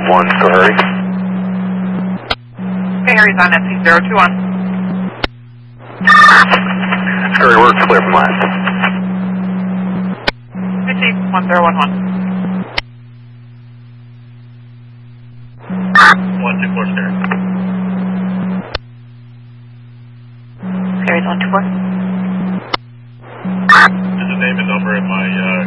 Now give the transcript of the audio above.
1, so hurry. Okay, Harry's on SC021. Scurry work, clear from last. Richie, 1011. 124, Scurry. Harry's 124. There's a name and number in my